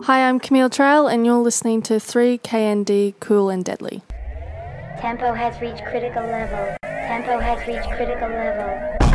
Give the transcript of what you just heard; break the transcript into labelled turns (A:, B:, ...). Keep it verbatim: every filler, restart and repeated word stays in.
A: Hi, I'm Camille Trail, and you're listening to three K N D Cool and Deadly.
B: Tempo has reached critical level. Tempo has reached critical level.